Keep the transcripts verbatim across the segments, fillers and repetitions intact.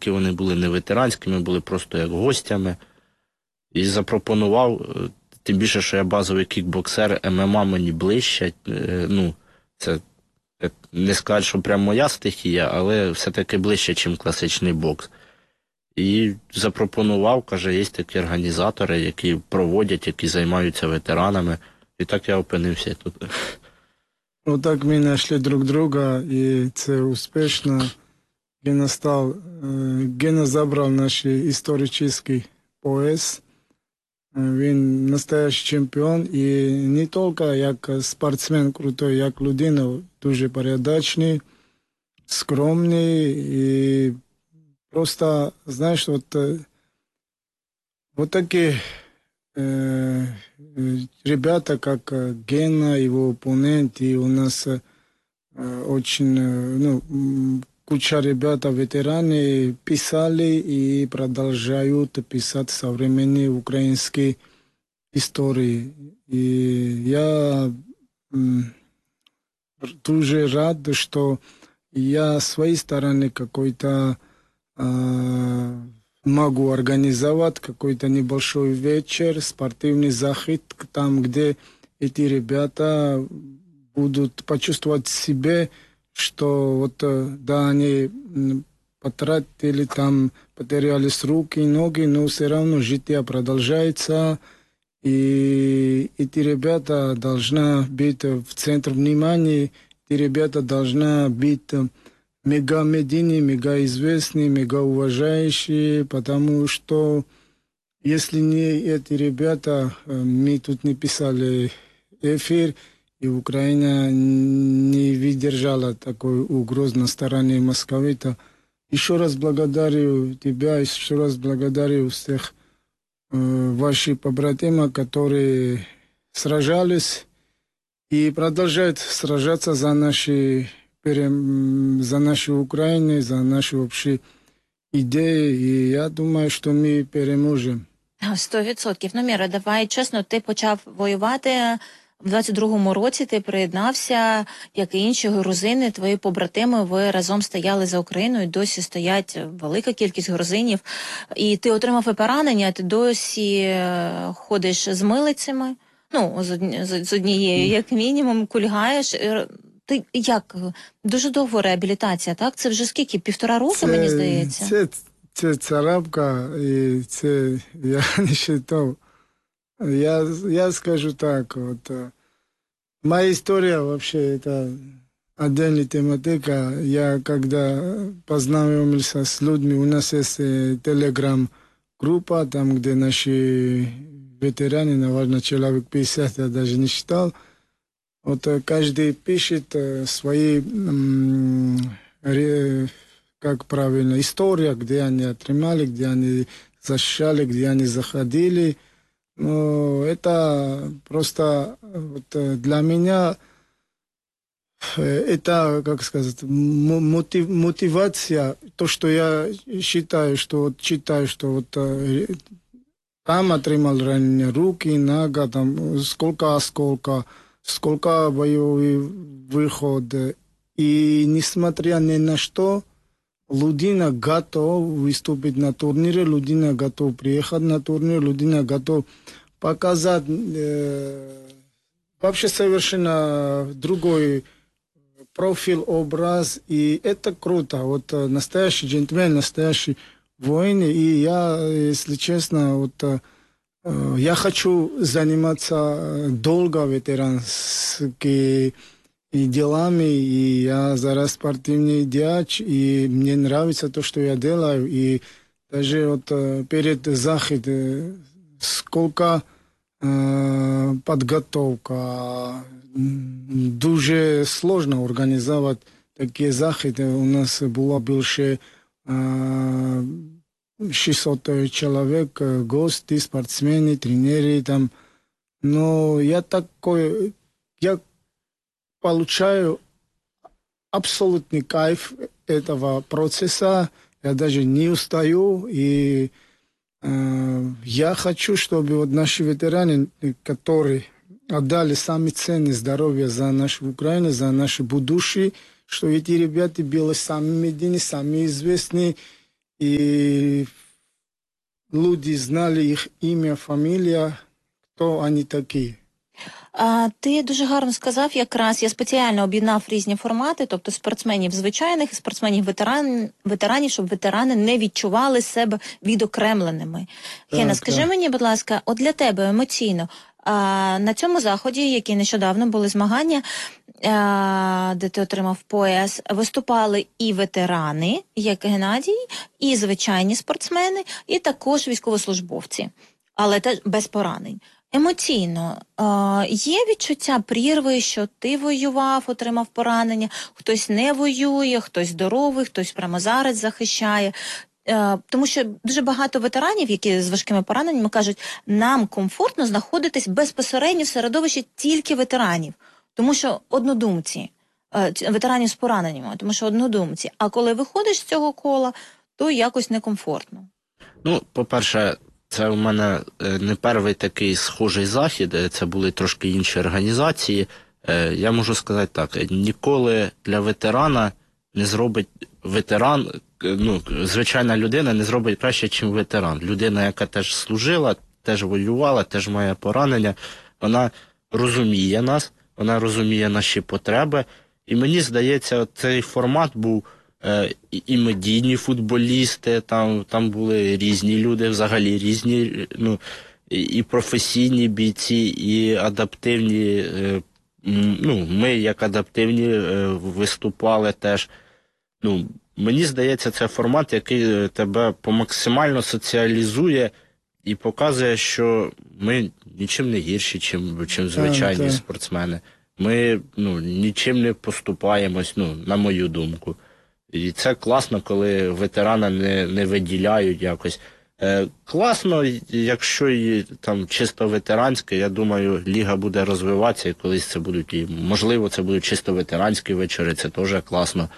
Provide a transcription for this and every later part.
поки вони були не ветеранськими, були просто як гостями. І запропонував, тим більше, що я базовий кікбоксер, ем ем а мені ближче. Ну, це не сказати, що прям моя стихія, але все-таки ближче, ніж класичний бокс. І запропонував, каже, є такі організатори, які проводять, які займаються ветеранами. І так я опинився тут. Отак ми знайшли друг друга, і це успішно. Гена став, Гена забрав наш історичний пояс. Він настоящий чемпіон, і не тільки як спортсмен крутой, як людина, дуже порядочний, скромний, і просто, знаєш, от, вот такие э, ребята, как Гена, его оппонент, и у нас э, очень, ну, куча ребят, ветераны, писали и продолжают писать современные украинские истории. И я м, тоже рад, что я с своей стороны какой-то э, могу организовать какой-то небольшой вечер, спортивный заход, там, где эти ребята будут почувствовать себя, что вот, да, они потратили там, потерялись руки, ноги, но все равно житие продолжается, и эти ребята должны быть в центре внимания, эти ребята должны быть мега-медийные, мега-известные, мега-уважающие, потому что если не эти ребята, мы тут не писали эфир, и Украина не выдержала такой угрозы на стороне Москвы. То еще раз благодарю тебя, еще раз благодарю всех э, ваших побратимов, которые сражались и продолжают сражаться за наши, за нашу Украину, за наши общие идеи. И я думаю, что мы переможем. Сто відсотків. Ну, Міра, давай чесно, ти почав воювати в двадцять другому році, ти приєднався, як і інші грузини, твої побратими, ви разом стояли за Україну, і досі стоять велика кількість грузинів. І ти отримав і поранення, ти досі ходиш з милицями, ну, з однією, як мінімум, кульгаєш. Ти як? Дуже довго реабілітація, так? Це вже скільки? Півтора року, це, мені здається? Це, це царапка, і це, я не считав. Я, я скажу так, вот, моя история вообще это отдельная тематика. Я когда познакомился с людьми, у нас есть телеграм-группа, там, где наши ветераны, наверное, человек пятьдесят, я даже не считал. Вот каждый пишет свои, как правильно, история, где они отримали, где они защищали, где они заходили. Но это просто вот для меня это, как сказать, мотив, мотивация, то, что я считаю, что вот читаю, что вот там отримал ранение руки, нога, там сколько осколка, сколько боевой выход. И несмотря ни на что, Людина готов выступить на турнире, Людина готов приехать на турнир, Людина готов показать э, вообще совершенно другой профиль, образ. И это круто. Вот настоящий джентльмен, настоящий воин. И я, если честно, вот, э, я хочу заниматься долго ветеранскими и делами, и я зараз спортивный дяч, и мне нравится то, что я делаю, и даже вот перед заходом сколько э, подготовка, дуже сложно организовать такие заходы. У нас было больше э, шестьсот человек, гости, спортсмены, тренеры там, но я такой, я получаю абсолютный кайф этого процесса. Я даже не устаю. И э, я хочу, чтобы вот наши ветераны, которые отдали самые ценные здоровье за нашу Украину, за наше будущее, что эти ребята были самыми медийными, самыми известными. и люди знали их имя, фамилия, кто они такие. А, ти дуже гарно сказав, якраз я спеціально об'єднав різні формати, тобто спортсменів звичайних і спортсменів ветеран, ветеранів, щоб ветерани не відчували себе відокремленими. Так, Гена, скажи так. мені, будь ласка, от для тебе емоційно, а, на цьому заході, які нещодавно були змагання, а, де ти отримав пояс, виступали і ветерани, як Геннадій, і звичайні спортсмени, і також військовослужбовці, але теж без поранень. Емоційно е, є відчуття прірви, що ти воював, отримав поранення, хтось не воює, хтось здоровий, хтось прямо зараз захищає. Е, тому що дуже багато ветеранів, які з важкими пораненнями, кажуть, нам комфортно знаходитись безпосередньо в середовищі тільки ветеранів, тому що однодумці, е, ветеранів з пораненнями, тому що однодумці. А коли виходиш з цього кола, то якось некомфортно. Ну, по-перше, це у мене е, не перший такий схожий захід, е, це були трошки інші організації. Е, Я можу сказати так, е, ніколи для ветерана не зробить ветеран, е, ну, звичайна людина не зробить краще, ніж ветеран. Людина, яка теж служила, теж воювала, теж має поранення, вона розуміє нас, вона розуміє наші потреби. І мені здається, цей формат був Е, і, і медійні футболісти, там, там були різні люди, взагалі різні, ну, і, і професійні бійці, і адаптивні, е, м, ну, ми як адаптивні е, виступали теж. Ну, мені здається, це формат, який тебе максимально соціалізує і показує, що ми нічим не гірші, чим, чим звичайні так. спортсмени. Ми, ну, нічим не поступаємось, ну, на мою думку. І це класно, коли ветерана не, не виділяють якось. Е, класно, якщо і там чисто ветеранське, я думаю, ліга буде розвиватися, і колись це будуть, і можливо, це будуть чисто ветеранські вечори, це теж класно.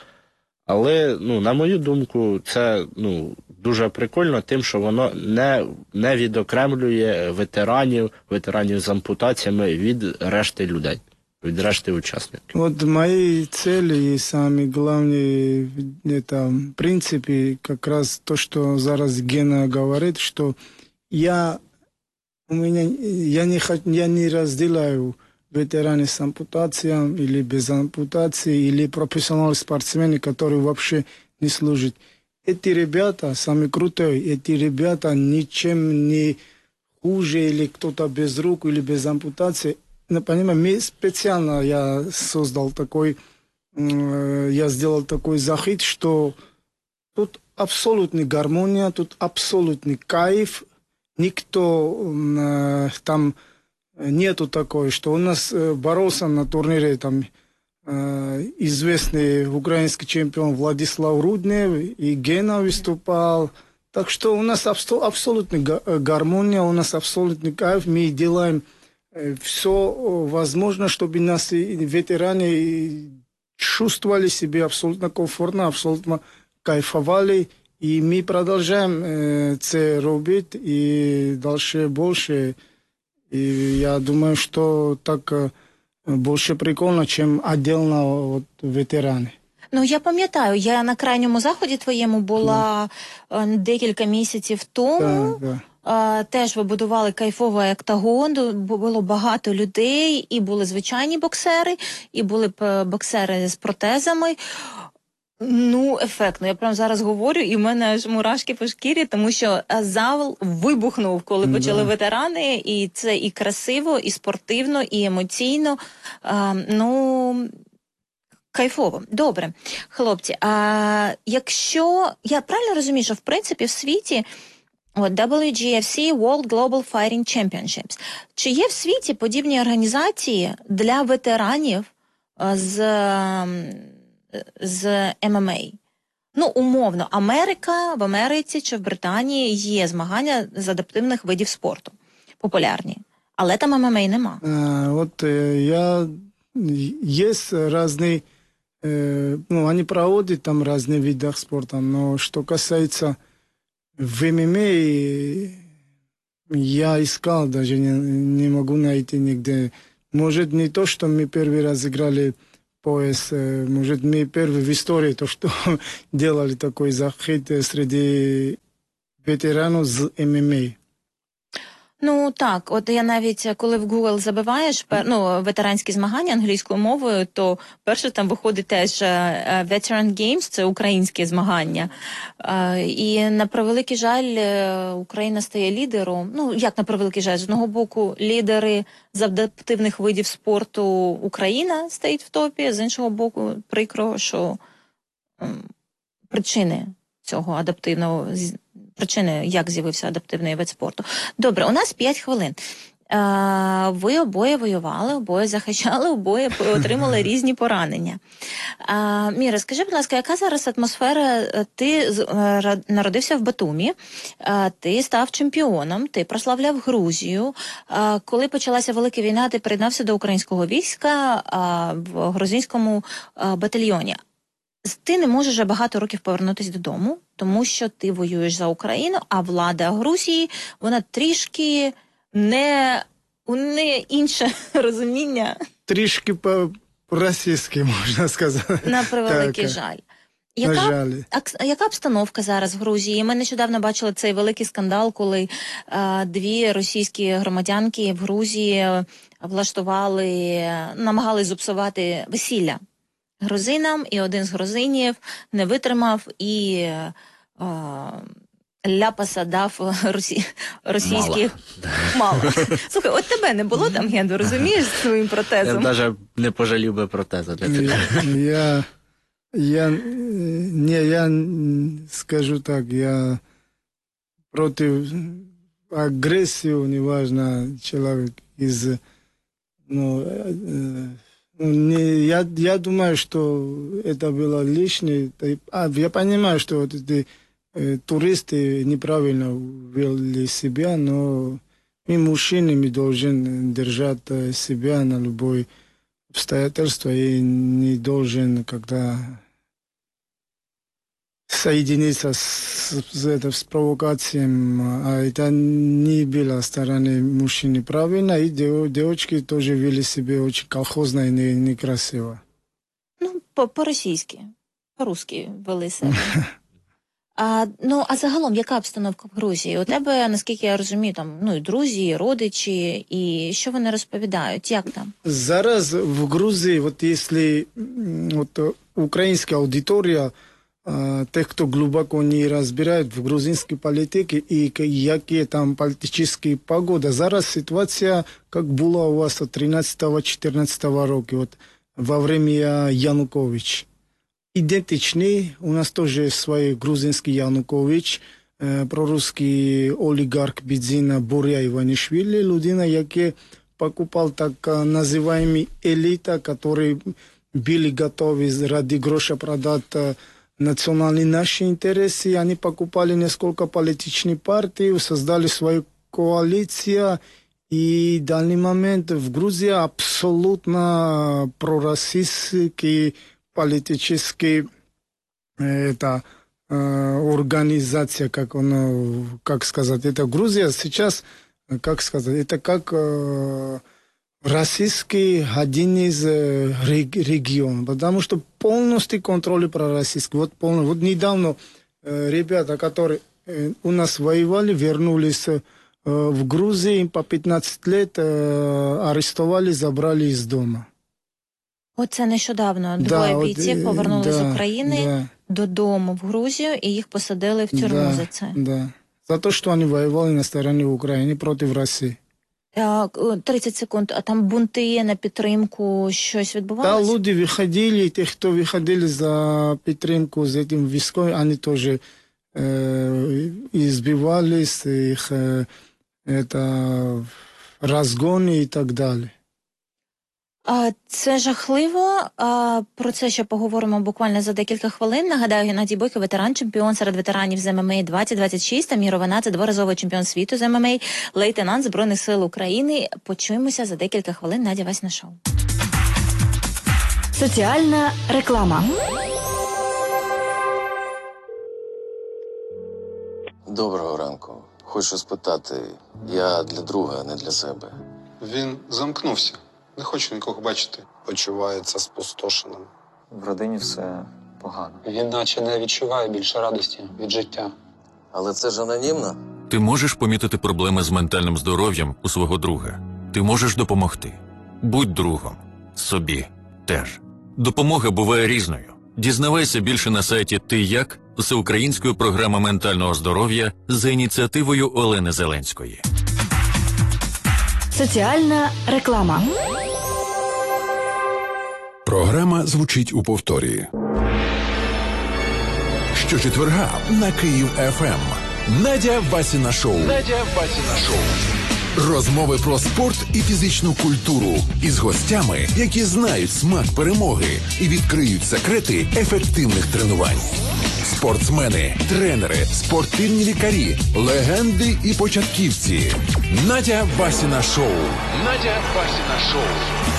Але, ну, на мою думку, це, ну, дуже прикольно тим, що воно не, не відокремлює ветеранів, ветеранів з ампутаціями від решти людей. Від решти участників. Вот мои цели и самые главные, это, в принципе, как раз то, что зараз Гена говорит, что я, у меня, я, не, я не разделяю ветераны с ампутацией или без ампутации, или профессиональные спортсмены, которые вообще не служат. Эти ребята самые крутые, эти ребята ничем не хуже, или кто-то без рук, или без ампутации. Ну, понимаешь, специально я создал такой, э, я сделал такой заход, что тут абсолютная гармония, тут абсолютный кайф, никто э, там нету такой, что у нас э, боролся на турнире там э, известный украинский чемпион Владислав Руднев, и Гена выступал. Так что у нас абсо- абсолютная гармония, у нас абсолютный кайф, мы делаем все возможно, чтобы наши ветераны чувствовали себя абсолютно комфортно, абсолютно кайфовали. И мы продолжаем это робить и дальше больше. И я думаю, что так больше прикольно, чем отдельно вот, ветераны. Ну, я пам'ятаю, я на крайньому заході твоєму була mm. декілька місяців тому. Так, так. Uh, теж вибудували кайфовий октагон, було багато людей, і були звичайні боксери, і були боксери з протезами. Ну, ефектно. Я прямо зараз говорю, і в мене аж мурашки по шкірі, тому що зал вибухнув, коли Да. почали ветерани, і це і красиво, і спортивно, і емоційно. Uh, ну... Кайфово. Добре. Хлопці, а якщо... Я правильно розумію, що в принципі в світі от дабл ю джі еф сі World Global Fighting Championships. Чи є в світі подібні організації для ветеранів з, з ем ем а? Ну, умовно, Америка, в Америці чи в Британії є змагання з адаптивних видів спорту. Популярні. Але там ем ем а нема. А, вот я... Есть разные... Э, ну, они проводят там разные виды спорта, но что касается в эм эм а, я искал, даже не, не могу найти нигде. Может, не то, что мы первый раз играли пояс. Э, Может, мы первые в истории то, что делали такой заход э, среди ветеранов з ем ем а. Ну так, от я навіть е, коли в Google забиваєш пер- ну, ветеранські змагання англійською мовою, то перше там виходить теж е, е, Veteran Games, це українське змагання. Е, І на превеликий жаль, е, Україна стає лідером. Ну як на превеликий жаль, з одного боку, лідери з адаптивних видів спорту Україна стоїть в топі, з іншого боку, прикро, що м, причини цього адаптивного з- причини, як з'явився адаптивний вид спорту. Добре, у нас п'ять хвилин. Е, Ви обоє воювали, обоє захищали, обоє отримали різні поранення. Е, Міра, скажи, будь ласка, яка зараз атмосфера? Е, Ти з- е, ра- народився в Батумі, е, ти став чемпіоном, ти прославляв Грузію. Е, Коли почалася Велика війна, ти приєднався до українського війська е, в грузинському е, батальйоні. З- Ти не можеш вже багато років повернутися додому, тому що ти воюєш за Україну, а влада Грузії, вона трішки не, у неї інше розуміння, Трішки по-російськи, можна сказати. на превеликий Так, жаль. на Яка, жаль. акс- яка обстановка зараз в Грузії? Ми нещодавно бачили цей великий скандал, коли е, дві російські громадянки в Грузії влаштували, намагались зіпсувати весілля грузинам, і один з грузинів не витримав і е, ляпаса дав росі... російських мало. Слухай, от тебе не було там, Генду, розумієш, з своїм Я протезом? навіть не пожалів би протеза для тебе. Я, я, э, не, я м, скажу так, я против агрессии, неважно, человек из, ну, э, э, ну, не, я, я думаю, что это было лишнее. А, я понимаю, что вот эти э, туристы неправильно вели себя, но мы, мужчины, мы должны держать э, себя на любой обстоятельства и не должен, когда соединиться с, с, это, с провокацией, а это не было со стороны мужчины правильно, и дев- девочки тоже вели себя очень колхозно и не- некрасиво. Ну, по- по-російськи, по-русски вели себе. А, ну, а загалом, яка обстановка в Грузії? У тебе, наскільки я розумію, там, ну, і друзі, і родичі, і що вони розповідають? Як там? Зараз в Грузии, вот если м, вот, э, украинская аудитория, а, тех, кто глубоко не разбирает в грузинской политике и к- какие там политические погоды, зараз ситуация, как была у вас от тринадцатого-четырнадцатого року, вот, во время Янукович. Идентичный, у нас тоже свой грузинский Янукович, э, прорусский олигарх Бидзина Боря Иванишвили, людина, яке покупал так э, называемый элита, которые были готовы ради гроша продать э, национальные наши интересы. Они покупали несколько политических партий, создали свою коалицию. И в данный момент в Грузии абсолютно пророссийский политический э, это, э, организация, как, он, как сказать, это Грузия сейчас, э, как сказать, это как э, российский один из э, рег- регионов, потому что полностью контроль про российский. Вот, полно, вот недавно э, ребята, которые э, у нас воевали, вернулись э, в Грузии, им по пятнадцать лет э, арестовали, забрали из дома. Оце нещодавно Да, двоє от, бійців е, повернули з да, України да. додому в Грузію, і їх посадили в тюрму Да, за це. да. За то, что они воевали на стороне Украины против России. А, к- тридцять секунд, а там бунти на підтримку, щось Да, відбувалося? люди выходили, те, кто выходили за підтримку с этим войском, они тоже э, избивались, их э, это, разгоны и так далее. А, Це жахливо. А, Про це ще поговоримо буквально за декілька хвилин. Нагадаю, Геннадій Бойко, ветеран, чемпіон серед ветеранів з ем ем а двадцять двадцять шість, та Міро Вана, дворазовий чемпіон світу з ем ем а, лейтенант Збройних сил України. Почуємося за декілька хвилин. Надя Вась на шоу. Соціальна реклама. Доброго ранку. Хочу спитати, я для друга, а не для себе. Він замкнувся. Не хочу нікого бачити. Почувається спустошеним. В родині все погано. Він наче не відчуває більше радості від життя. Але це ж анонімно. Ти можеш помітити проблеми з ментальним здоров'ям у свого друга. Ти можеш допомогти. Будь другом. Собі теж. Допомога буває різною. Дізнавайся більше на сайті «Ти як» всеукраїнської програми ментального здоров'я за ініціативою Олени Зеленської. Соціальна реклама. Програма звучить у повторі. Щочетверга на Київ еф ем. Надя Васіна шоу. Надя Васіна шоу. Розмови про спорт і фізичну культуру із гостями, які знають смак перемоги і відкриють секрети ефективних тренувань. Спортсмени, тренери, спортивні лікарі, легенди і початківці. Надя Васіна шоу. Надя Васіна шоу.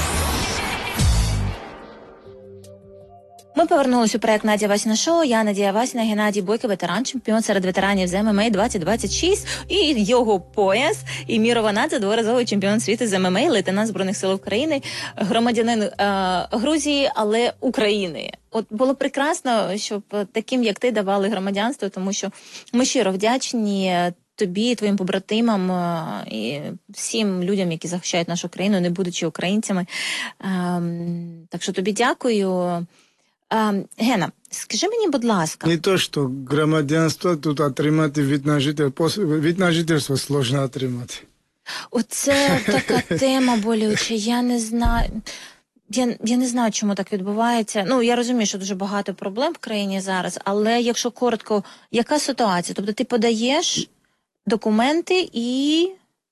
Ми повернулись у проект Надя Васіна шоу. Я Надія Васіна, Геннадій Бойко, ветеран, чемпіон серед ветеранів з ем ем а двадцять двадцять шість, і його пояс, і Мірова Надзе, дворазовий чемпіон світу з ем ем а, лейтенант Збройних сил України, громадянин е, Грузії, але України. От було прекрасно, щоб таким, як ти, давали громадянство, тому що ми щиро вдячні тобі, твоїм побратимам е, і всім людям, які захищають нашу країну, не будучи українцями. Е, так що тобі дякую. А, Гена, скажи мені, будь ласка. Не то, що громадянство тут отримати від на жительство, від на жительство сложно отримати. Оце така тема болюча, я не знаю. Я, я не знаю, чому так відбувається. Ну, я розумію, що дуже багато проблем в країні зараз, але якщо коротко, яка ситуація? Тобто ти подаєш документи і...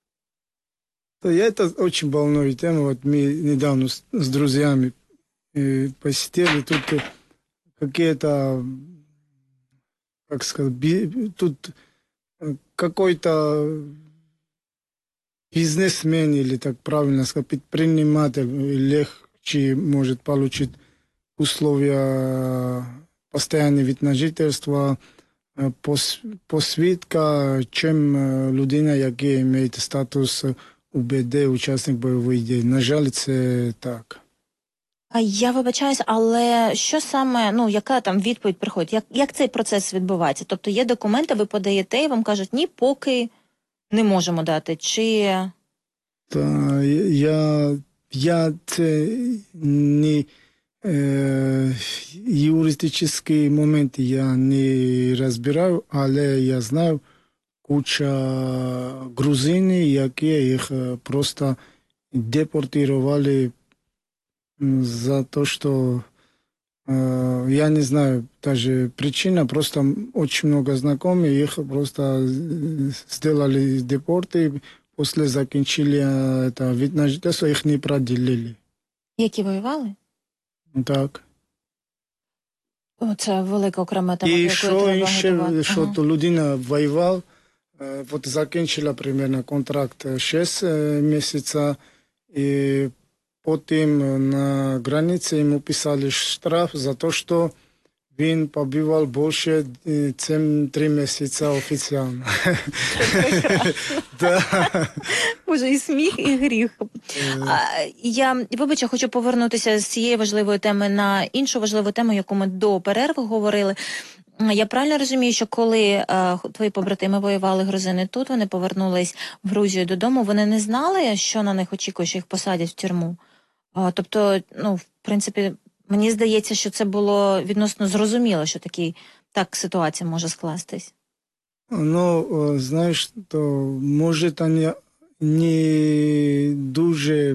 Это очень волнует тема. Вот мы недавно с, с друзьями э, посетили, тут какие-то, как сказать, би, тут какой-то бизнесмен, или так правильно сказать, предприниматель легче может получить условия постоянного вид на жительство, пос, посвідка, чем людина, яка має статус у бе де, учасник бойових дій. На жаль, це так. А я вибачаюсь, але що саме, ну, яка там відповідь приходить? Як, як цей процес відбувається? Тобто є документи, ви подаєте, і вам кажуть, ні, поки не можемо дати, чи... Та, я, я це не е, юристичний момент я не розбираю, але я знаю куча грузинів, які їх просто депортували за то, что э, я не знаю даже причина, просто очень много знакомых, их просто сделали депорты, после закінчення это, вид на жительство, их не продлили. Які воювали? Так. О, це велика окрема тема. І що ще, що ага. то людина воював, э, вот закінчила примерно контракт шість місяців, і потім на границі йому писали штраф за те, що він побивав більше, ніж три місяці офіційно. Боже, і сміх, і гріх. Я, вибач, хочу повернутися з цієї важливої теми на іншу важливу тему, яку ми до перерви говорили. Я правильно розумію, що коли е, твої побратими воювали грузини тут, вони повернулись в Грузію додому, вони не знали, що на них очікує, що їх посадять в тюрму? Е, тобто, ну, в принципі, мені здається, що це було відносно зрозуміло, що такі, так ситуація може скластись. Ну, знаєш, то може вони не дуже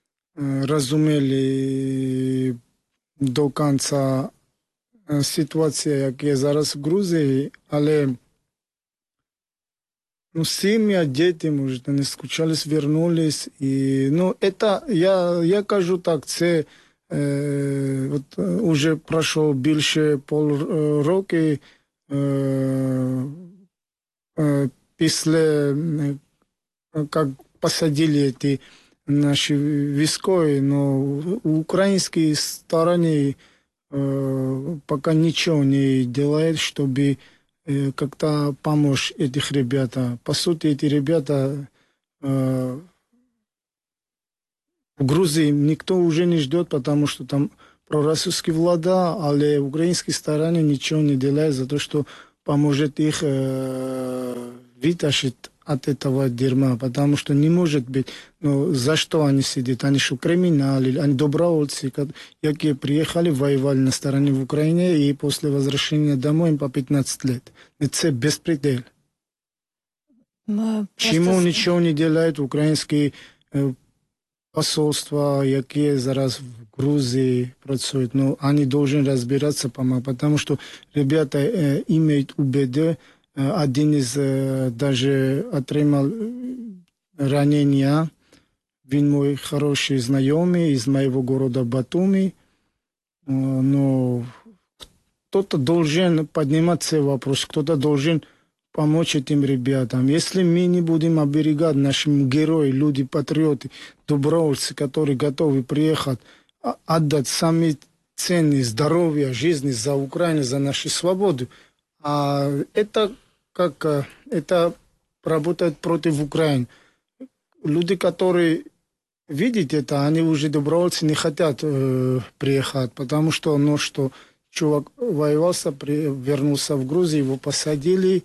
розуміли до кінця ситуація, яка є зараз в Грузії, але ну, сім'я, діти, може, не скучались, вернулись. І, ну, это, я, я кажу так, це е, от, уже пройшло більше пол роки е, е, після, як посадили ті наші військові, но в українській стороні пока ничего не делает, чтобы э, как-то помочь этих ребята. По сути, эти ребята э, В Грузии никто уже не ждет, потому что там пророссийские влада, але украинские стороны ничего не делают за то, что поможет их э, вытащить от этого дерьма, потому что не может быть, ну, за что они сидят? Они что, криминалы, они добровольцы, которые приехали, воевали на стороне в Украине, и после возвращения домой им по пятнадцать лет. Это беспредел. Ми Чому просто- нічого не делають українські е, посольства, які зараз в Грузії працюють? Ну, вони повинні розбиратися, тому що ребята е, мають УБД, е, один із е, даже отримав ранення, він мій хороший знайомий із моєго города Батумі. Е, ну, кто-то должен поднимать цей вопрос, кто-то должен помочь этим ребятам. Если мы не будем оберегать нашим герои, люди-патриоты, добровольцы, которые готовы приехать, а- отдать самые ценные здоровье, жизни за Украину, за нашу свободу, а это как а, это работает против Украины. Люди, которые видят это, они уже добровольцы не хотят э, приехать, потому что, ну что, чувак воевался, при, вернулся в Грузию, его посадили.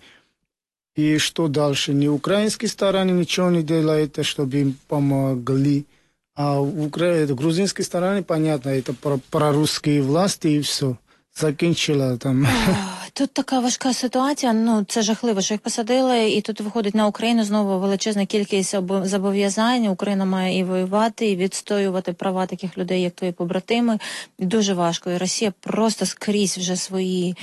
И что дальше? Ни украинские стороны ничего не делают, чтобы им помогли. А в Укра... грузинской стороне, понятно, это про, про русские власти и все. Закінчила там. Тут така важка ситуація, ну це жахливо, що їх посадили, і тут виходить на Україну знову величезна кількість обо- зобов'язань. Україна має і воювати, і відстоювати права таких людей, як твої побратими. Дуже важко. І Росія просто скрізь вже свої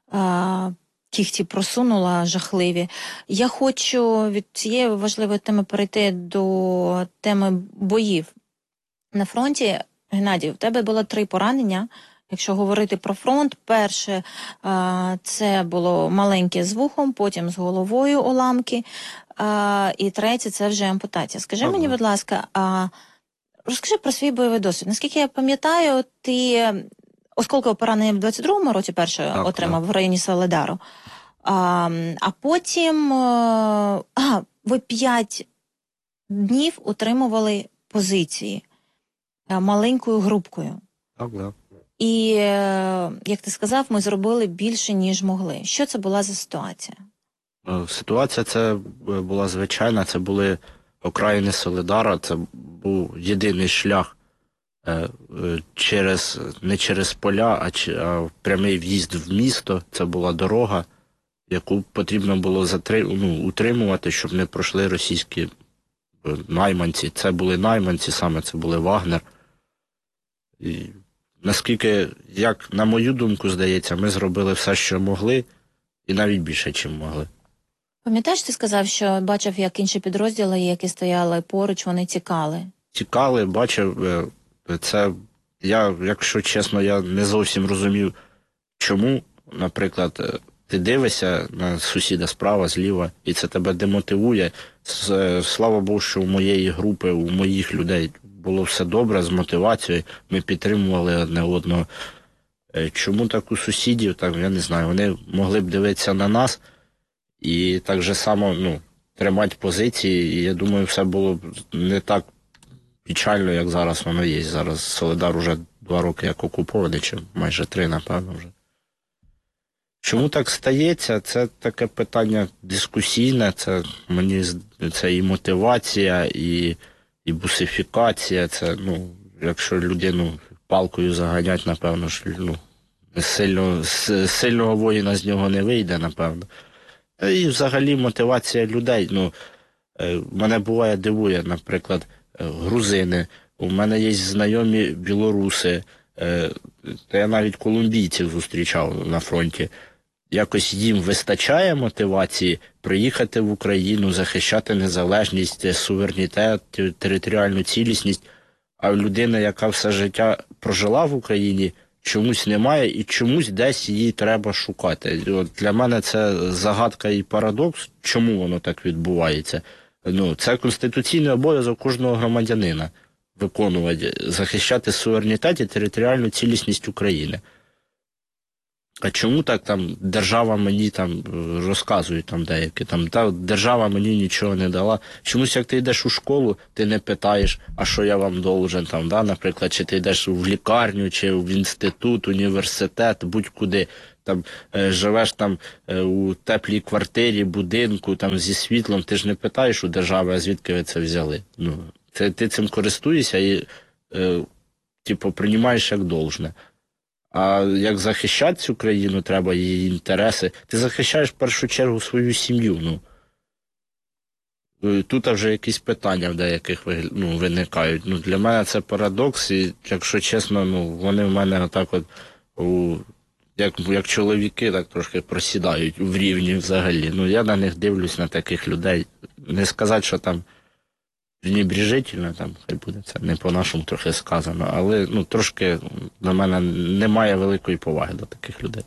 а, кіхті просунула жахливі. Я хочу від цієї важливої теми перейти до теми боїв на фронті. Геннадій, у тебе було три поранення. Якщо говорити про фронт, перше а, це було маленьке з вухом, потім з головою уламки, а, і третє це вже ампутація. Скажи Ага. мені, будь ласка, а, розкажи про свій бойовий досвід. Наскільки я пам'ятаю, ти осколкове поранення в двадцять другому році перше Так, отримав в районі Соледару, а, а потім а, а, ви п'ять днів утримували позиції а, маленькою групкою. Так, так. І, е, як ти сказав, ми зробили більше, ніж могли. Що це була за ситуація? Е, Ситуація це була звичайна, це були окраїни Солидара, це був єдиний шлях е, е, через, не через поля, а, чи- а прямий в'їзд в місто. Це була дорога, яку потрібно було затри... ну, утримувати, щоб не пройшли російські е, найманці. Це були найманці, саме це були Вагнер. І наскільки, як на мою думку, здається, ми зробили все, що могли, і навіть більше, чим могли. Пам'ятаєш, ти сказав, що бачив, як інші підрозділи, які стояли поруч, вони тікали. Тікали, бачив, е, це, я, якщо чесно, я не зовсім розумів, чому, наприклад, е, ти дивишся на сусіда справа, зліва, і це тебе демотивує. С- е, Слава Богу, що у моєї групи, у моїх людей було все добре з мотивацією, ми підтримували одне одного. Е, Чому так у сусідів, так, я не знаю, вони могли б дивитися на нас і так же само, ну, тримати позиції, і я думаю, все було б не так печально, як зараз воно є. Зараз Солидар уже два роки як окупований, чи майже три, напевно, вже. Чому так стається? Це таке питання дискусійне, це мені з- це і мотивація, і, і бусифікація. Це, ну, якщо людину палкою заганять, напевно, ж, ну, сильно, с- сильного воїна з нього не вийде, напевно. Та і взагалі мотивація людей. Ну, е, мене буває дивує, наприклад, е, грузини. У мене є знайомі білоруси, е, та я навіть колумбійців зустрічав на фронті. Якось їм вистачає мотивації приїхати в Україну, захищати незалежність, суверенітет, територіальну цілісність, а людина, яка все життя прожила в Україні, чомусь немає і чомусь десь її треба шукати. І от для мене це загадка і парадокс, чому воно так відбувається. Ну, це конституційний обов'язок кожного громадянина виконувати, захищати суверенітет і територіальну цілісність України. а чому так там держава мені там е, розказують там деякі, там, та держава мені нічого не дала. Чомусь як ти йдеш у школу, ти не питаєш, а що я вам должен, там, да, наприклад, чи ти йдеш в лікарню, чи в інститут, університет, будь-куди. Там е, живеш там е, у теплій квартирі, будинку, там зі світлом, ти ж не питаєш у держави, а звідки ви це взяли. Ну, це, ти цим користуєшся і, е, типу, приймаєш як должне. А як захищати цю країну, треба її інтереси. Ти захищаєш в першу чергу свою сім'ю. Ну. Е, Тут вже якісь питання в деяких вигля- ну, виникають. Ну, для мене це парадокс, і, якщо чесно, ну, вони в мене отак от у... Як, як чоловіки, так трошки просідають в рівні взагалі. Ну, я на них дивлюсь, на таких людей. Не сказати, що там пренебрежительно, там, хай буде це не по-нашому трохи сказано, але ну, трошки на мене немає великої поваги до таких людей.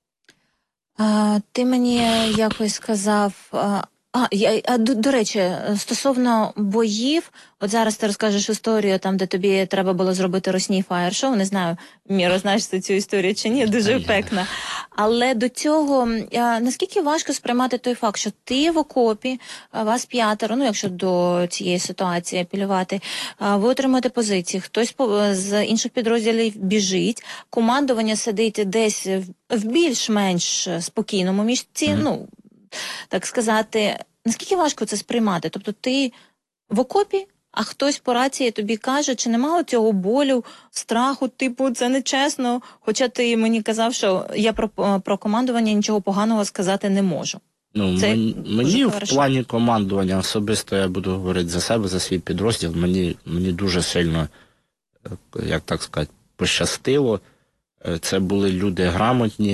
А, ти мені якось сказав. А, а, я, а до, до речі, стосовно боїв, от зараз ти розкажеш історію, там, де тобі треба було зробити русні фаєр-шоу. Не знаю, Міро, знаєш ти цю історію чи ні, дуже епекна. Але до цього, а, наскільки важко сприймати той факт, що ти в окопі, а, вас п'ятеро, ну якщо до цієї ситуації апелювати, а, ви отримуєте позиції, хтось по- з інших підрозділів біжить, командування сидить десь в, в більш-менш спокійному місці, Мгм. ну, так сказати, наскільки важко це сприймати? Тобто ти в окопі, а хтось по рації тобі каже, чи немає цього болю, страху, типу, це нечесно, хоча ти мені казав, що я про, про командування нічого поганого сказати не можу. Ну, Це мені, дуже мені в хорошо. плані командування особисто, я буду говорити за себе, за свій підрозділ, мені, мені дуже сильно, е, як так сказати, пощастило. Е, Це були люди грамотні,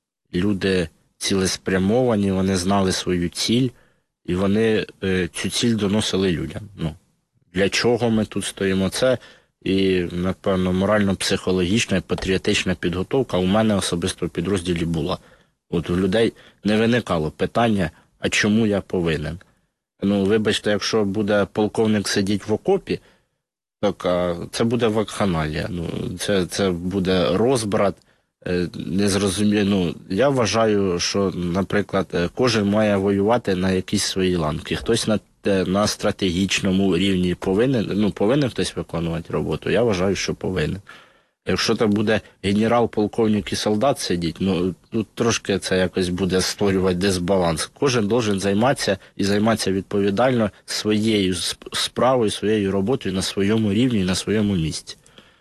люди цілеспрямовані, вони знали свою ціль, і вони е, цю ціль доносили людям. Ну, для чого ми тут стоїмо? Це і, напевно, морально-психологічна і патріотична підготовка у мене особисто в підрозділі була. От у людей не виникало питання, а чому я повинен? Ну, вибачте, якщо буде полковник сидіти в окопі, так а, це буде вакханалія. Ну, це, це буде розбрат, е, незрозуміло. Ну, я вважаю, що, наприклад, е, кожен має воювати на якійсь своїй ланки. Хтось на, те- на стратегічному рівні повинен, ну, повинен хтось виконувати роботу. Я вважаю, що повинен. Якщо там буде генерал-полковник і солдат сидіти, ну тут трошки це якось буде створювати дисбаланс. Кожен должен займатися і займатися відповідально своєю сп- справою, своєю роботою на своєму рівні, на своєму місці.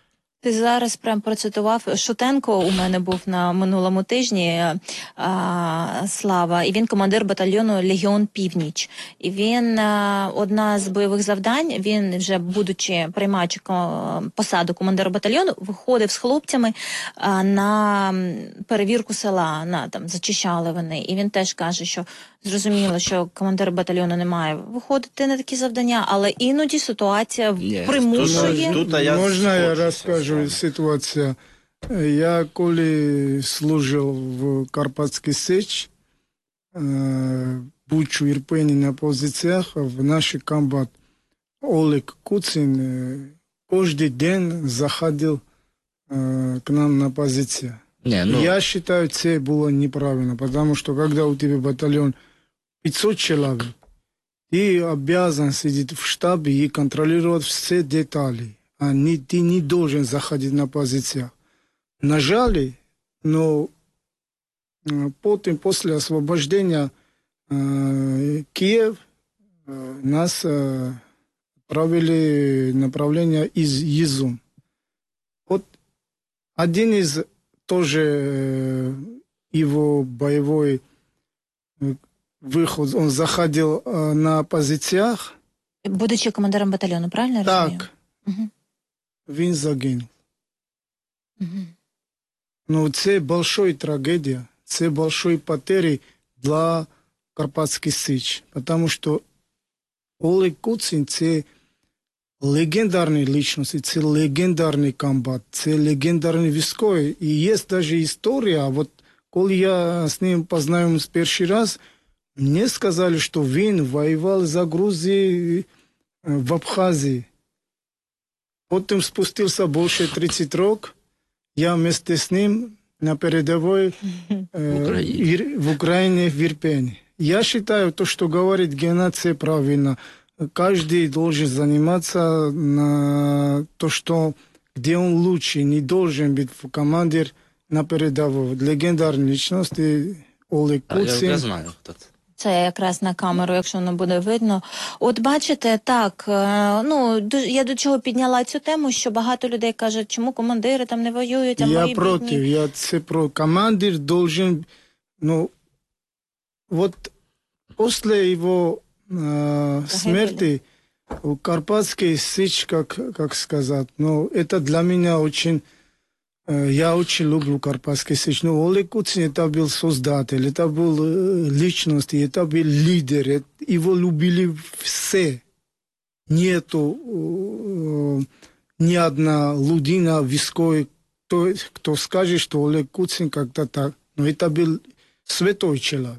Ти зараз прям процитував Шутенко. У мене був на минулому тижні а, Слава, і він командир батальйону Легіон Північ. І він а, одна з бойових завдань. Він вже будучи приймаючи ко- посаду командира батальйону, виходив з хлопцями а, на м, перевірку села. На там зачищали вони. І він теж каже, що зрозуміло, що командир батальйону не має виходити на такі завдання, але іноді ситуація Ні, примушує. тут- тут я Можна я схожуся розкажу з вами. ситуацію? Я коли служив в Карпатській Січ, е, Бучу, Ірпені на позиціях, в наш комбат Олег Куцин е, кожен день заходив е, к нам на позицію. Ні, ну, Я считаю, це було неправильно, потому что когда у тебя батальон пятьсот человек, ты обязан сидеть в штабе и контролировать все детали, а не, ты не должен заходить на позициях. Нажали, но э, потом, после освобождения э, Киев, э, нас э, отправили направление из Изюм. Вот один из тоже э, его боевой э, выход, он заходил э, на позициях, Будучи командиром батальйону, правильно я розумію? так, Угу. він загинув. Угу. Ну, це большой трагедія, це большой потери для Карпатської Січ, тому що Олег Куцин – це легендарні личності, це легендарний комбат, це легендарний військовий. І є навіть історія, от коли я з ним познайомився перший раз, мені сказали, що він воював за Грузію в Абхазії. Потім спустився більше тридцять років, я вместе з ним на передовой э, В Украине. Ир- в Украине, в Ирпене. Я считаю, то, что говорит Геннадий, все правильно. Каждый должен заниматься на то, что где он лучше, не должен быть командир на передовой. Легендарная личность Олег А я, Куцин. я знаю, хто це. Це якраз на камеру, якщо воно буде видно. От бачите, так, е, ну, ду- я до чого підняла цю тему, що багато людей кажуть, чому командири там не воюють, а Я мої против, бідні. я це про командир должен, ну, вот после его э, смерти у Карпатской Сыч, как, как сказать, ну, это для меня очень, э, я очень люблю Карпатский Сыч, но Олег Куцин это был создатель, это был э, личность, это был лидер, э, его любили все. Нету э, ни одна людина військовой, кто, кто скажет, что Олег Куцин как-то так. Но это был святой человек.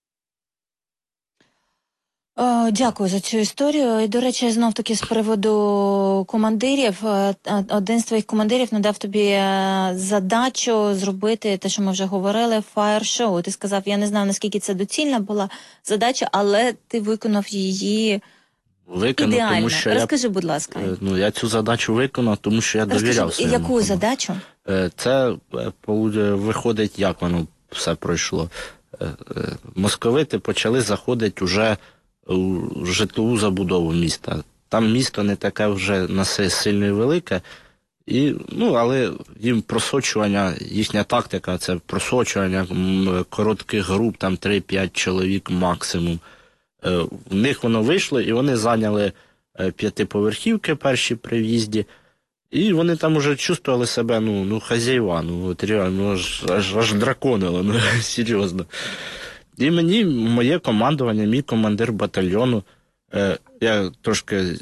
Е, Дякую за цю історію. І, до речі, знов таки з приводу командирів. Е, е, Один з твоїх командирів надав тобі е, задачу зробити те, що ми вже говорили, фаєр-шоу. Ти сказав, я не знаю, наскільки це доцільна була задача, але ти виконав її Виконав, ідеально. тому що я, Розкажи, будь ласка. е, ну, я цю задачу виконав, тому що я довіряв Розкажи, своєму яку команді. задачу? Е, Це е, полу- виходить, як воно все пройшло. Е, е, Московити почали заходити уже у житлову забудову міста. Там місто не таке вже насе- сильно і велике, і, ну, але їм просочування, їхня тактика – це просочування м, коротких груп, там три-п'ять чоловік максимум. Е, В них воно вийшло, і вони зайняли е, п'ятиповерхівки перші при в'їзді. І вони там уже чувствували себе, ну, ну хазяєва, ну, от реально, ну, аж, аж, аж драконило, ну, серйозно. І мені, моє командування, мій командир батальйону, е, я трошки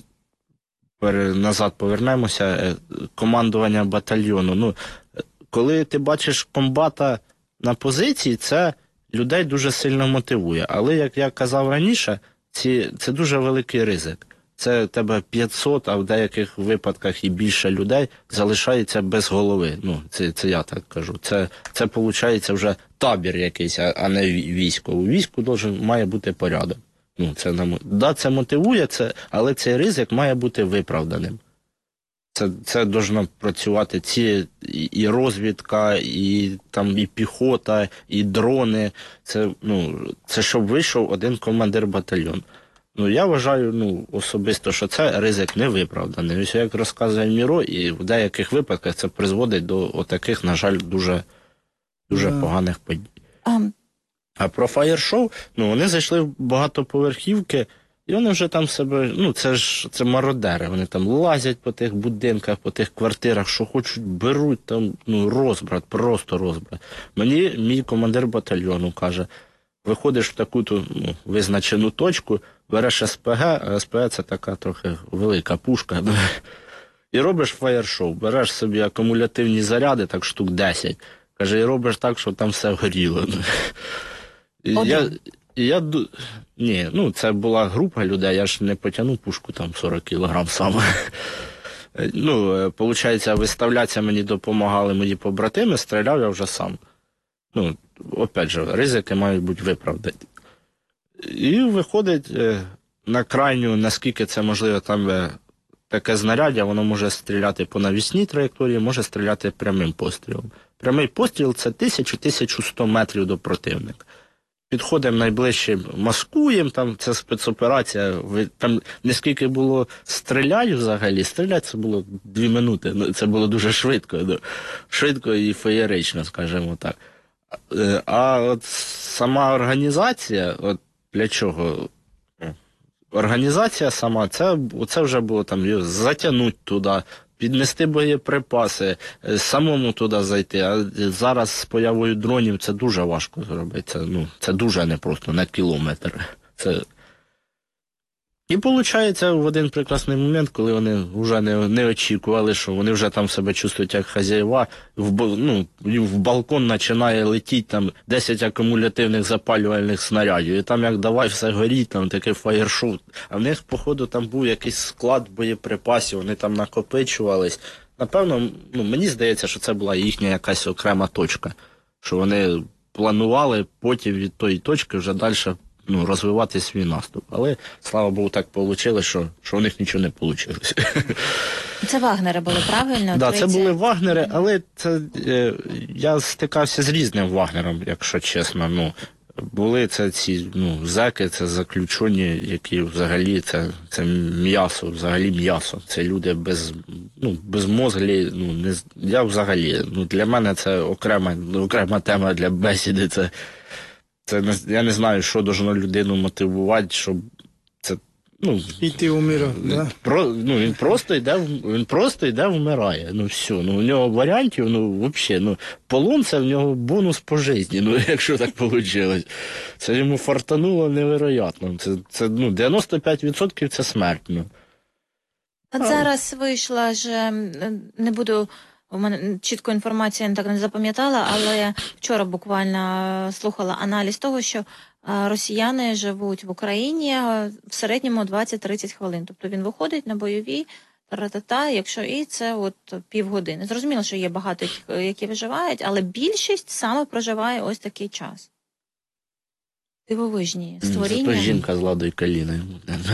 пере, назад повернемося, е, командування батальйону. Ну, е, коли ти бачиш комбата на позиції, це людей дуже сильно мотивує. Але, як я казав раніше, ці, це дуже великий ризик. Це тебе п'ятсот, а в деяких випадках і більше людей залишається без голови. Ну, це, це я так кажу. Це, це виходить вже табір якийсь, а, а не вій- військо. У війську должен, має бути порядок. Ну, це, на мо- да, це мотивує, це, але цей ризик має бути виправданим. Це, це должно працювати ці і, і розвідка, і там і піхота, і дрони. Це, ну, це щоб вийшов один командир батальйону. Ну, я вважаю, ну, особисто, що це ризик невиправданий. Ось як розказує Міро, і в деяких випадках це призводить до отаких, на жаль, дуже, дуже Да. поганих подій. А, А про фаєр-шоу, ну, вони зайшли в багатоповерхівки, і вони вже там себе, ну, це ж це мародери, вони там лазять по тих будинках, по тих квартирах, що хочуть, беруть там, ну, розбрат, просто розбрат. Мені мій командир батальйону каже, виходиш в таку-то, ну, визначену точку, береш СПГ, а СПГ це така трохи велика пушка, ну, і робиш фаєр-шоу, береш собі акумулятивні заряди, так штук десять, каже, і робиш так, що там все горіло. І Один? я, і я, ду- ні, ну, це була група людей, я ж не потягнув пушку там сорок кілограм сам. Ну, виходить, виставлятися мені допомагали мої побратими, стріляв я вже сам. Ну, опять же, ризики мають бути виправдані. І виходить е, на крайню, наскільки це можливо, там е, таке знаряддя, воно може стріляти по навісній траєкторії, може стріляти прямим пострілом. Прямий постріл – це тисяча - тисяча сто метрів до противника. Підходимо найближче, маскуємо, там це спецоперація, ви- там не скільки було стріляю взагалі, стріляти це було дві минути, ну, це було дуже швидко, ну, швидко і феєрично, скажімо так. Е, А от сама організація, от для чого? Організація сама, це, це вже було там її затягнути туди, піднести боєприпаси, е, самому туди зайти. А зараз з появою дронів це дуже важко зробити. Це, ну, це дуже непросто, на кілометр. Це... І виходить, в один прекрасний момент, коли вони вже не, не очікували, що вони вже там себе чувствують як хазяєва, в, бо- ну, і в балкон починає летіти там десять акумулятивних запалювальних снарядів. І там як давай все горіть, там таке фаєр-шоу. А в них, походу, там був якийсь склад боєприпасів, вони там накопичувались. Напевно, ну, мені здається, що це була їхня якась окрема точка. що вони планували потім від тої точки вже далі ну, розвивати свій наступ. Але, слава Богу, так вийшло, що, що у них нічого не вийшло. Це вагнери були, правильно? Так, це тридцять були вагнери, але це, е, я стикався з різним вагнером, якщо чесно. Ну, були це ці ну, зеки, це заключені, які взагалі це, це м'ясо, взагалі м'ясо. Це люди без, ну, безмозглі. Ну, не, я взагалі, ну, для мене це окрема, окрема тема для бесіди. Це, це не, я не знаю, що должно людину мотивувати, щоб це, ну, Іти умирати, да? Про, ну, він просто йде, в- він просто йде, вмирає. Ну все, ну у нього варіантів, ну взагалі, ну полон це в нього бонус по житті, ну якщо так вийшло. Це йому фартануло невероятно. Це, це ну, дев'яносто п'ять відсотків це смерть. Ну. От зараз вийшла ж, ем, не буду, у мене чітко інформацію я так не запам'ятала, але вчора буквально слухала аналіз того, що е, росіяни живуть в Україні е, в середньому двадцять-тридцять хвилин. Тобто він виходить на бойові, та-та-та, якщо і це от півгодини. Зрозуміло, що є багато, яких- які виживають, але більшість саме проживає ось такий час. Дивовижні Зато створіння. жінка з ладою коліною.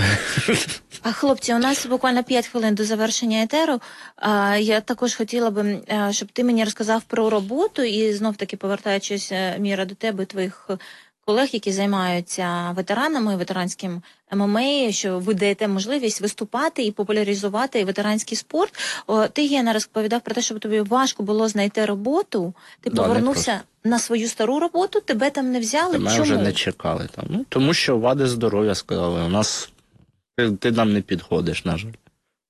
А хлопці, у нас буквально п'ять хвилин до завершення етеру. А, я також хотіла би, е, щоб ти мені розказав про роботу і знов-таки повертаючись, е, Міра, до тебе, твоїх колег, які займаються ветеранами, ветеранським ем ем а, що ви даєте можливість виступати і популяризувати ветеранський спорт. О, ти, Гена, розповідав про те, що тобі важко було знайти роботу. Ти Да, повернувся на свою стару роботу, тебе там не взяли. Мене Чому? вже не чекали там. Ну, тому що вади здоров'я сказали, у нас ти, ти нам не підходиш, на жаль.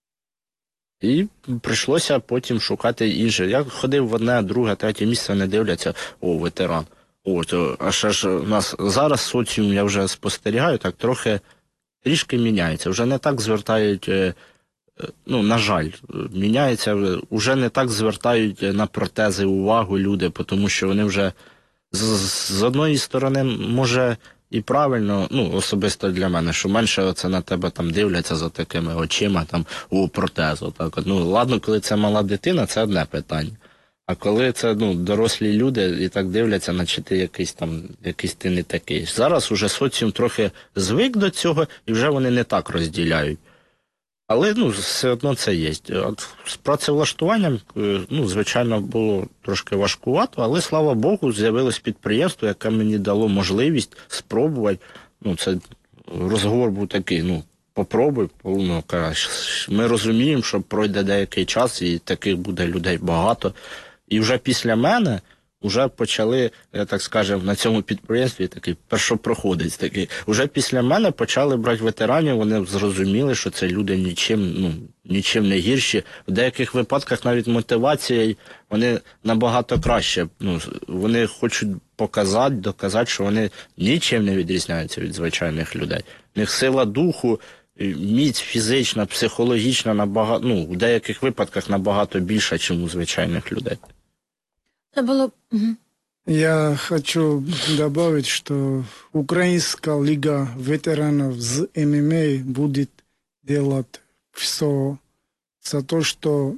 І прийшлося потім шукати інше. Я ходив в одне, друге, третє місце, не дивляться, о, ветеран. О, то, а ще ж у нас зараз соціум, я вже спостерігаю, так трохи трішки міняється. Вже не так звертають, е, е, ну, на жаль, міняється, вже не так звертають на протези увагу люди, тому що вони вже з, з одної сторони, може, і правильно, ну, особисто для мене, що менше оце на тебе там дивляться за такими очима, там, у протез, отак. от. Ну, ладно, коли це мала дитина, це одне питання. А коли це, ну, дорослі люди і так дивляться, наче ти якийсь там, якийсь ти не такий. Зараз уже соціум трохи звик до цього, і вже вони не так розділяють. Але, ну, все одно це є. От з працевлаштуванням, е, ну, звичайно, було трошки важкувато, але, слава Богу, з'явилось підприємство, яке мені дало можливість спробувати. Ну, це розговор був такий, ну, попробуй, ну, каже, ми розуміємо, що пройде деякий час, і таких буде людей багато. І вже після мене вже почали, я так скажем, на цьому підприємстві такий першопроходець такий. Уже після мене почали брати ветеранів, вони зрозуміли, що це люди нічим, ну, нічим не гірші. В деяких випадках навіть мотивація, вони набагато краще. Ну, вони хочуть показати, доказати, що вони нічим не відрізняються від звичайних людей. В них сила духу, міць фізична, психологічна, набагато, ну, в деяких випадках набагато більша, ніж у звичайних людей. Це було... Мгм. Я хочу добавить, что Украинская лига ветеранов с эм эм а будет делать все за то, что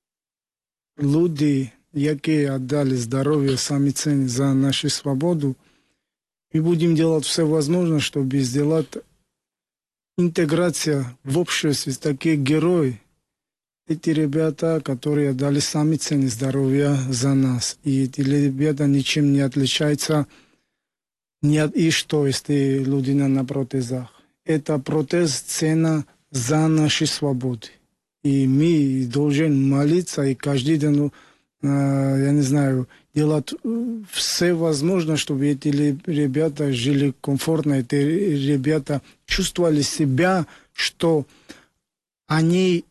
люди, які отдали здоровье, сами цены за нашу свободу, мы будем делать все возможное, чтобы сделать интеграция в обществе таких героев. Эти ребята, которые дали сами цены здоровья за нас. И эти ребята ничем не отличаются ни от и что, если люди на протезах. Это протез цена за наши свободы. И мы должны молиться и каждый день, я не знаю, делать все возможное, чтобы эти ребята жили комфортно, эти ребята чувствовали себя, что они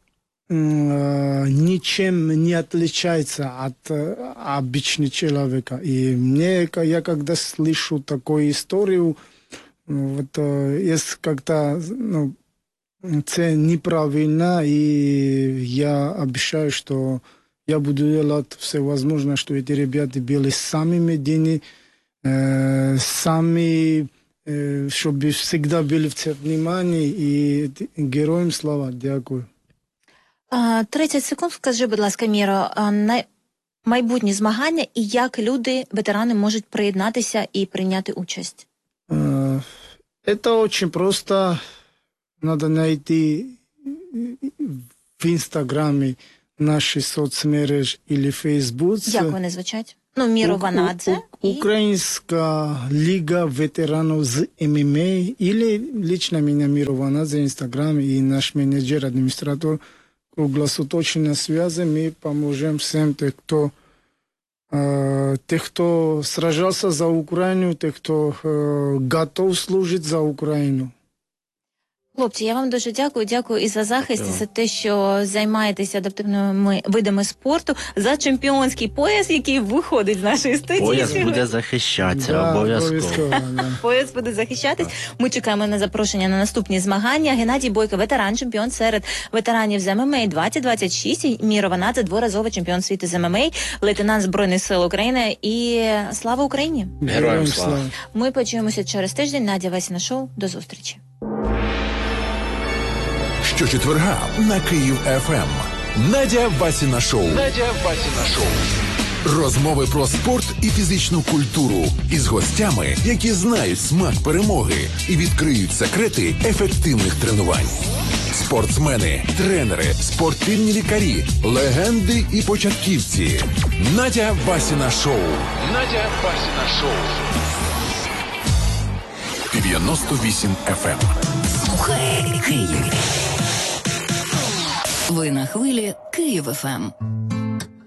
ничем не отличается от обычного человека. И мне, я когда слышу такую историю, вот, есть как-то, ну, это неправильно, и я обещаю, что я буду делать все возможное, чтобы эти ребята были самыми дни, э, сами, э, чтобы всегда были в центре внимания, и героям слава. Дякую. А, тридцять секунд, скажи, будь ласка, Міро, а, най... майбутні змагання і як люди, ветерани, можуть приєднатися і прийняти участь? Э, Это очень просто. Надо найти в Инстаграме наши соцмережи или Фейсбук. Як вони звучать? Ну, Міро Ванадзе. У- у- Украинская лига ветеранов з эм эм а или лично меня Миро Ванадзе в Инстаграме и наш менеджер, администратор круглосуточной связи. Мы поможем всем тех, кто э, тех, кто сражался за Украину, тех, кто э, готов служить за Украину. Хлопці, я вам дуже дякую. Дякую і за захист, і за те, що займаєтеся адаптивними видами спорту, за чемпіонський пояс, який виходить з нашої студії. Пояс сьогодні. буде захищатися, Да, обов'язково. да. Пояс буде захищатись. Ми чекаємо на запрошення на наступні змагання. Геннадій Бойко, ветеран, чемпіон серед ветеранів з ем ем а двадцять двадцять шість. І Міро Ванадзе, дворазовий чемпіон світу з ем ем а, лейтенант Збройних сил України. І слава Україні! Героям слава. Ми почуємося через тиждень. Надя Васіна Шоу. До зустрічі. Щочетверга на Київ еф ем. Надя Васіна Шоу. Надя Васіна Шоу. Розмови про спорт і фізичну культуру із гостями, які знають смак перемоги і відкриють секрети ефективних тренувань. Спортсмени, тренери, спортивні лікарі, легенди і початківці. Надя Васіна Шоу. Надя Васіна Шоу. дев'яносто вісім еф ем. Слухай Київ. Ви на хвилі Київ еф ем.